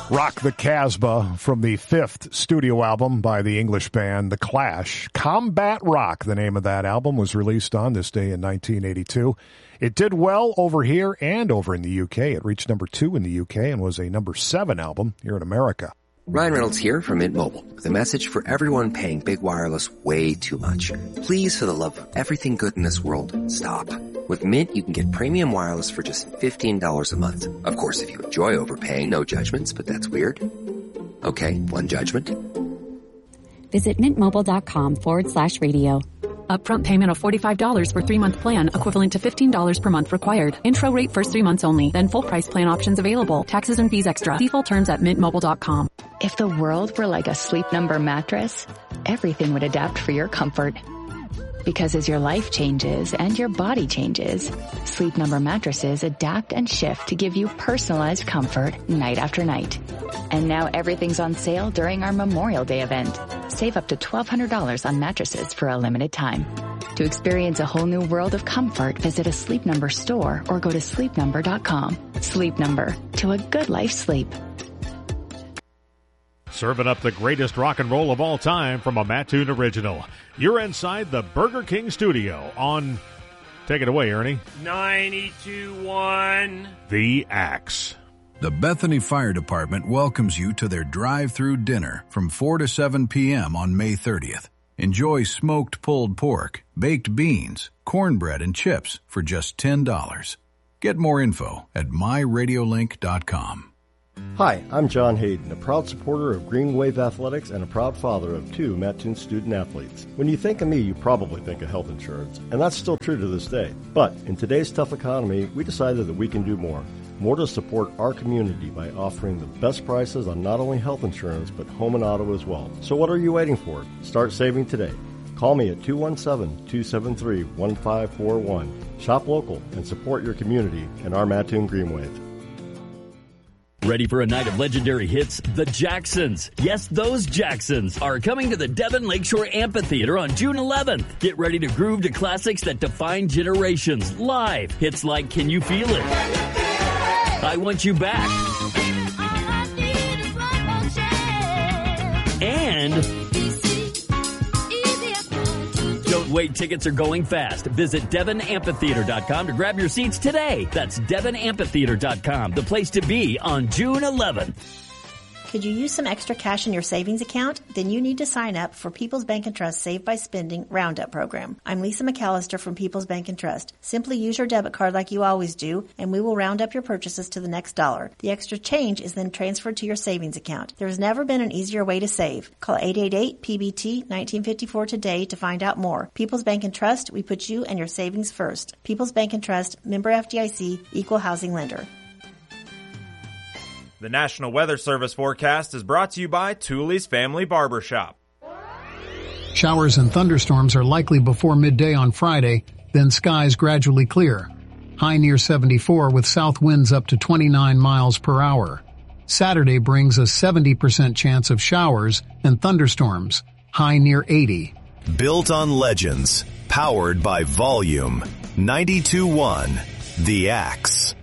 Rock the Casbah from the fifth studio album by the English band The Clash. Combat Rock, the name of that album, was released on this day in 1982. It did well over here and over in the UK. It reached number 2 in the UK and was a number 7 album here in America. Ryan Reynolds here from Mint Mobile with a message for everyone paying big wireless way too much. Please, for the love of everything good in this world, stop. With Mint, you can get premium wireless for just $15 a month. Of course, if you enjoy overpaying, no judgments, but that's weird. Okay, one judgment. Visit mintmobile.com/radio. Upfront payment of $45 for 3-month plan, equivalent to $15 per month required. Intro rate first 3 months only, then full price plan options available. Taxes and fees extra. See full terms at mintmobile.com. If the world were like a Sleep Number mattress, everything would adapt for your comfort. Because as your life changes and your body changes, Sleep Number mattresses adapt and shift to give you personalized comfort night after night. And now everything's on sale during our Memorial Day event. Save up to $1,200 on mattresses for a limited time. To experience a whole new world of comfort, visit a Sleep Number store or go to sleepnumber.com. Sleep Number, to a good life sleep. Serving up the greatest rock and roll of all time from a Mattoon original. You're inside the Burger King studio on, take it away, Ernie. 92.1 The Axe. The Bethany Fire Department welcomes you to their drive-through dinner from 4 to 7 p.m. on May 30th. Enjoy smoked pulled pork, baked beans, cornbread, and chips for just $10. Get more info at myradiolink.com. Hi, I'm John Hayden, a proud supporter of Green Wave Athletics and a proud father of 2 Mattoon student athletes. When you think of me, you probably think of health insurance, and that's still true to this day. But in today's tough economy, we decided that we can do more. More to support our community by offering the best prices on not only health insurance, but home and auto as well. So what are you waiting for? Start saving today. Call me at 217-273-1541. Shop local and support your community and our Mattoon Green Wave. Ready for a night of legendary hits? The Jacksons. Yes, those Jacksons are coming to the Devon Lakeshore Amphitheater on June 11th. Get ready to groove to classics that define generations. Live. Hits like Can You Feel It? I Want You Back. And don't wait, tickets are going fast. Visit DevonAmphitheater.com to grab your seats today. That's DevonAmphitheater.com, the place to be on June 11th. Could you use some extra cash in your savings account? Then you need to sign up for People's Bank & Trust Save by Spending Roundup program. I'm Lisa McAllister from People's Bank & Trust. Simply use your debit card like you always do, and we will round up your purchases to the next dollar. The extra change is then transferred to your savings account. There has never been an easier way to save. Call 888-PBT-1954 today to find out more. People's Bank & Trust, we put you and your savings first. People's Bank & Trust, member FDIC, equal housing lender. The National Weather Service forecast is brought to you by Tooley's Family Barbershop. Showers and thunderstorms are likely before midday on Friday, then skies gradually clear. High near 74 with south winds up to 29 miles per hour. Saturday brings a 70% chance of showers and thunderstorms. High near 80. Built on legends. Powered by Volume. 92.1 The Axe.